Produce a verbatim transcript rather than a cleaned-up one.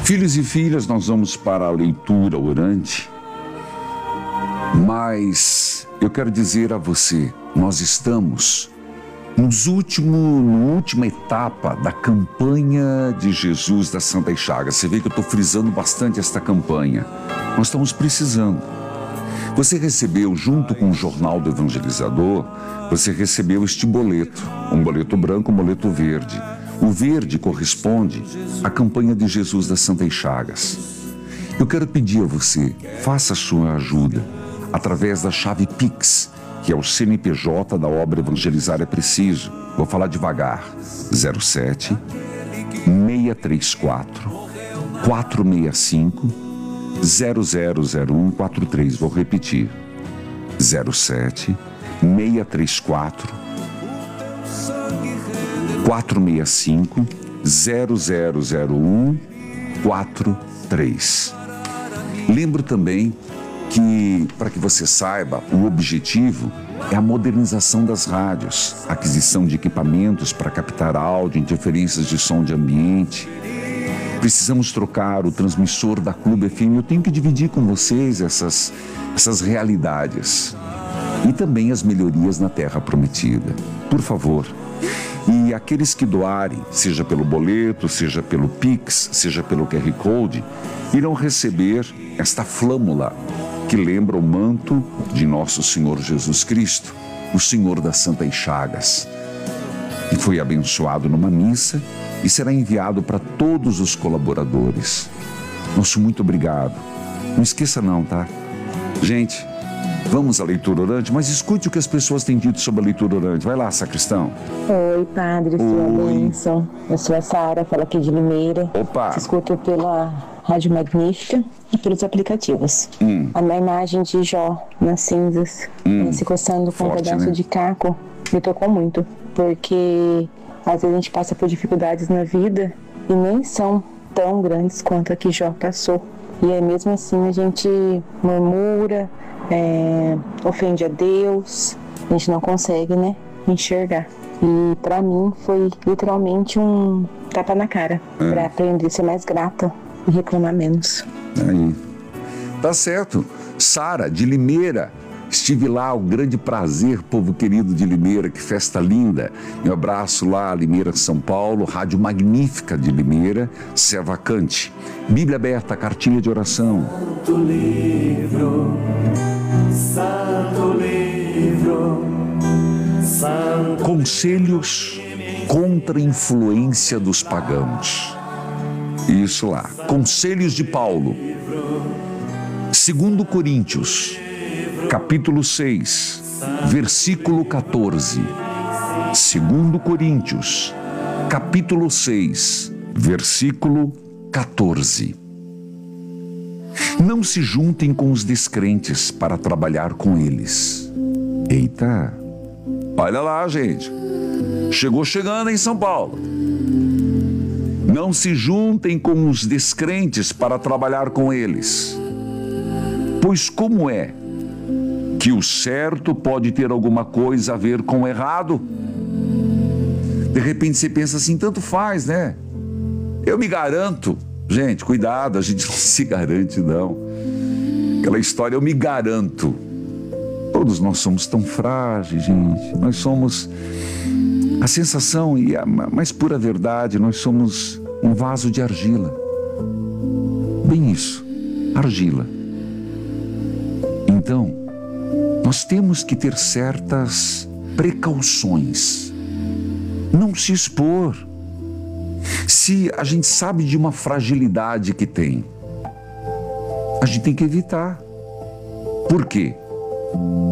Filhos e filhas, nós vamos para a leitura orante, mas eu quero dizer a você, nós estamos nos último, na última etapa da campanha de Jesus das Santas Chagas. Você vê que eu estou frisando bastante esta campanha. Nós estamos precisando. Você recebeu, junto com o Jornal do Evangelizador, você recebeu este boleto, um boleto branco, um boleto verde. O verde corresponde à campanha de Jesus das Santas Chagas. Eu quero pedir a você, faça a sua ajuda através da chave Pix, que é o C N P J da obra Evangelizar é Preciso. Vou falar devagar. zero sete, seis três quatro, quatro seis cinco, zero zero zero um quatro três. Vou repetir. zero sete, seis três quatro, quatro seis cinco, zero zero zero um quatro três. Lembro também que, para que você saiba, o objetivo é a modernização das rádios, aquisição de equipamentos para captar áudio, interferências de som de ambiente. Precisamos trocar o transmissor da Clube F M. Eu tenho que dividir com vocês essas, essas realidades. E também as melhorias na Terra Prometida. Por favor. E aqueles que doarem, seja pelo boleto, seja pelo Pix, seja pelo Q R Code, irão receber esta flâmula que lembra o manto de nosso Senhor Jesus Cristo, o Senhor das Santas Chagas, que foi abençoado numa missa e será enviado para todos os colaboradores. Nosso muito obrigado. Não esqueça não, tá? Gente, vamos à leitura orante, mas escute o que as pessoas têm dito sobre a leitura orante. Vai lá, sacristão. Oi, padre, sua bênção. Eu sou a Sara, falo aqui de Limeira. Opa! Te escuto pela Rádio Magnífica e pelos aplicativos. Hum. A minha imagem de Jó nas cinzas, Hum. se coçando com Forte, um pedaço né? de caco, me tocou muito. Porque às vezes a gente passa por dificuldades na vida e nem são tão grandes quanto a que Jó passou. E aí, mesmo assim a gente murmura, é, ofende a Deus, a gente não consegue, né, enxergar. E pra mim foi literalmente um tapa na cara, É. pra aprender a ser mais grata e reclamar menos. Aí. Tá certo. Sara, de Limeira. Estive lá, um grande prazer, povo querido de Limeira, que festa linda. Meu abraço lá, Limeira, São Paulo, Rádio Magnífica de Limeira, Sé Vacante. Bíblia aberta, cartilha de oração. Santo livro, Santo livro, Santo. Conselhos contra a influência dos pagãos. Isso lá. Conselhos de Paulo. Segundo Coríntios, capítulo seis, versículo quatorze. Segundo Coríntios, capítulo seis, versículo quatorze. Não se juntem com os descrentes para trabalhar com eles. Eita! Olha lá, gente. Chegou chegando em São Paulo. Não se juntem com os descrentes para trabalhar com eles. Pois como é que o certo pode ter alguma coisa a ver com o errado? De repente você pensa assim, tanto faz, né? Eu me garanto. Gente, cuidado, a gente não se garante, não. Aquela história, eu me garanto. Todos nós somos tão frágeis, gente. Nós somos a sensação e a mais pura verdade, nós somos um vaso de argila. Bem isso, argila. Então, nós temos que ter certas precauções. Não se expor. Se a gente sabe de uma fragilidade que tem, a gente tem que evitar. Por quê?